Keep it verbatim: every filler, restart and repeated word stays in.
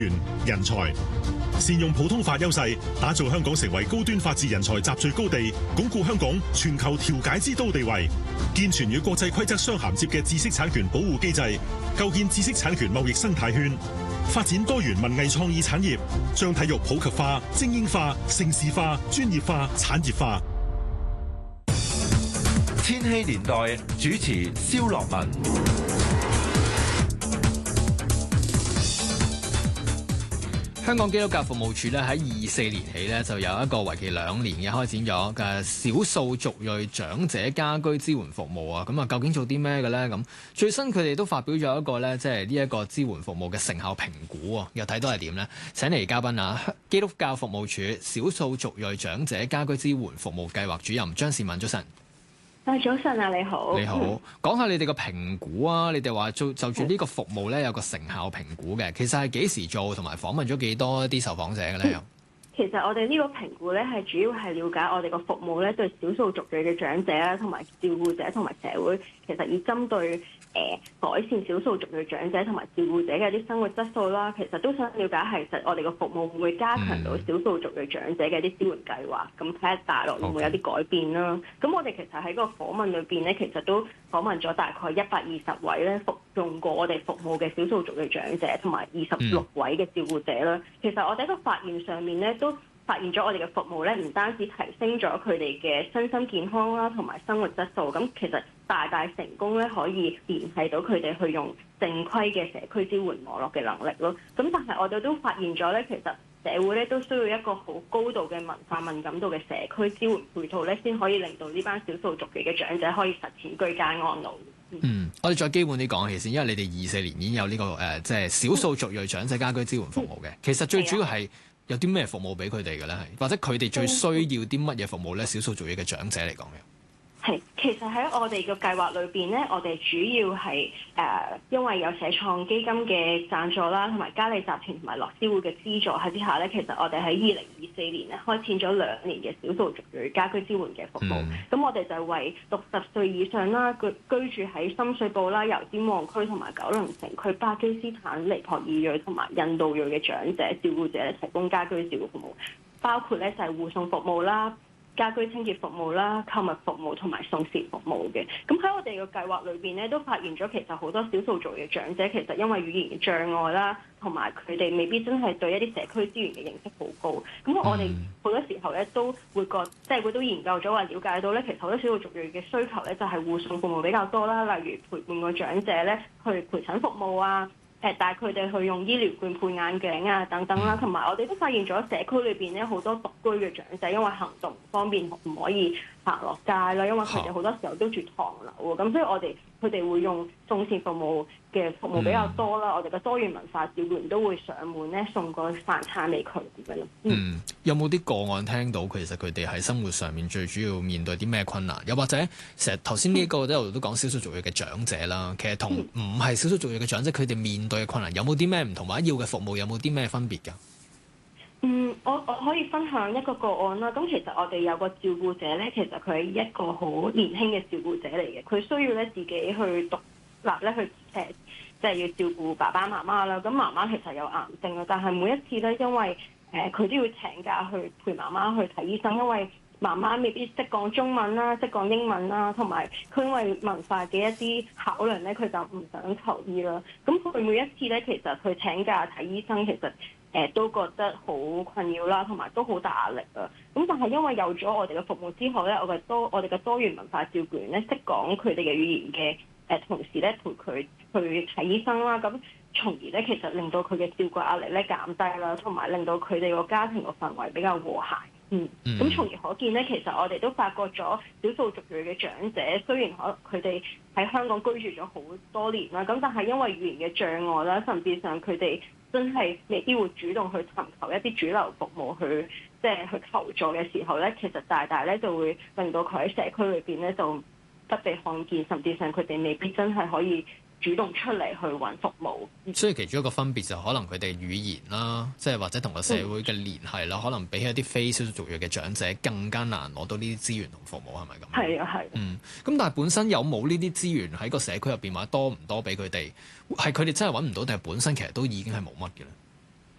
人才，善用普通法優勢，打造香港成為高端法治人才集聚高地，鞏固香港全球調解之都地位，健全與國際規則相銜接嘅知識產權保護機制，構建知識產權貿易生態圈，發展多元文藝創意產業，將體育普及化、精英化、盛事化、專業化、產業化。 千禧年代主持蕭樂文。 香港基督教服務處咧喺二四年起咧就有一個為期兩年嘅開展咗嘅少數族裔長者家居支援服務啊，咁啊究竟做啲咩嘅咧？咁最新佢哋都發表咗一個咧，即係呢一個支援服務嘅成效評估啊，又睇到係點咧？請嚟嘉賓啊，基督教服務處少數族裔長者家居支援服務計劃主任張倩敏，早晨。 啊，早晨啊，你好。你好，講下你哋個評估啊！你哋話做就住呢個服務咧，有個成效評估嘅，其實係幾時做，同埋訪問咗幾多啲受訪者嘅咧？ 其實我哋呢個評估咧，係主要係了解我哋個服務咧對少數族裔嘅長者啦，同埋照顧者同埋社會，其實以針對誒、呃、改善少數族裔長者同埋照顧者嘅啲生活質素啦，其實都想了解係實我哋個服務會唔會加強到少數族裔長者嘅啲支援計劃，咁睇下大陸會唔會有啲改變啦。咁、okay. 我哋其實喺個訪問裏邊咧，其實都訪問咗大概一百二十位咧服用過我哋服務嘅少數族裔長者，同埋二十六位嘅照顧者啦。Mm. 其實我哋喺個發現上面咧都發現咗我哋嘅服務咧，唔單止提升咗佢哋嘅身心健康啦，同埋生活質素，咁其實大大成功咧，可以聯繫到佢哋去用正規嘅社區支援網絡嘅能力咯。咁但係我哋都發現咗咧，其實社會咧都需要一個好高度嘅文化敏感度嘅社區支援配套咧，先可以令到呢班少數族裔嘅長者可以實踐居家安老。 嗯，我哋再基本啲講起先，因為你哋二四年已經有呢、這個誒，即、呃、係、就是、少數族裔長者家居支援服務嘅。其實最主要係有啲咩服務俾佢哋嘅咧？係或者佢哋最需要啲乜嘢服務咧？少數族裔嘅長者嚟講嘅。 係，其實喺我哋嘅計劃裏邊咧，我哋主要係誒、呃，因為有社創基金嘅贊助啦，同埋嘉利集團同埋樂施會嘅資助喺之下咧，其實我哋喺二零二四年咧開展咗兩年嘅少數族裔家居支援嘅服務。咁、嗯、我哋就係為六十歲以上啦，居居住喺深水埗啦、油尖旺區同埋九龍城區巴基斯坦、尼泊爾裔同埋印度裔嘅長者照顧者咧，提供家居照顧服務，包括咧就係護送服務啦、家居清潔服務啦、購物服務同埋送膳服務嘅。咁喺我哋嘅計劃裏邊咧，都發現咗其實好多少數族裔嘅長者其實因為語言嘅障礙啦，同埋佢哋未必真係對一啲社區資源嘅認識好高。咁我哋好多時候咧都會覺，即係會都研究咗話了解到咧，其實好多少數族裔嘅需求咧就係護送服務比較多啦，例如陪伴個長者咧去陪診服務啊。誒帶佢哋去用醫療券配眼鏡啊等等啦，同埋我哋都發現咗社區裏邊咧好多獨居嘅長者，因為行動唔方便唔可以行落街啦，因為佢哋好多時候都住唐樓喎，咁所以我哋佢哋會用送膳服務嘅服務比較多啦。嗯、我哋嘅多元文化照顧員都會上門咧送個飯餐俾佢咁樣咯。 嗯，有冇啲個案聽到其實佢哋喺生活上面最主要面對啲咩困難？又或者成日頭先呢個都都講少數族裔嘅長者啦，其實同唔係少數族裔嘅長者佢哋面對嘅困難有冇啲咩唔同，或者要嘅服務有冇啲咩分別㗎？ 嗯，我我可以分享一個個案啦。咁其實我哋有個照顧者咧，其實佢係一個好年輕嘅照顧者嚟嘅，佢需要咧自己去獨立咧去誒，即係要照顧爸爸媽媽啦。咁媽媽其實有癌症啊，但係每一次咧，因為誒佢都要請假去陪媽媽去睇醫生，因為媽媽未必識講中文啦，識講英文啦，同埋佢因為文化嘅一啲考量咧，佢就唔想求醫啦。咁佢每一次咧，其實佢請假睇醫生，其實誒、呃、都覺得好困擾啦，同埋都好大壓力啊。咁但係因為有咗我哋嘅服務之後咧，我嘅多我哋嘅多元文化照顧員咧，識講佢哋嘅語言嘅誒、呃、同時咧，陪佢去睇醫生啦。咁從而咧，其實令到佢嘅照顧壓力咧減低啦，同埋令到佢哋個家庭個氛圍比較和諧。嗯，咁、嗯、從而可見咧，其實我哋都發覺咗少數族裔嘅長者，雖然可佢哋喺香港居住咗好多年啦，咁但係因為語言嘅障礙啦，甚至上佢哋真係未必會主動去尋求一啲主流服務去即係去求助嘅時候咧，其實大大咧就會令到佢喺社區裏邊咧就不被看見，甚至上佢哋未必真係可以主動出嚟去揾服務。 所以其中一個分別就可能佢哋語言啦，即係或者同個社會嘅聯繫啦、嗯，可能比起一啲非少數族裔嘅長者更加難攞到呢啲資源同服務，係咪咁？ 係啊，係。 嗯，咁但係本身有冇呢啲資源喺個社區入邊，或者多唔多俾佢哋？係佢哋真係揾唔到，定係本身其實都已經係冇乜嘅咧？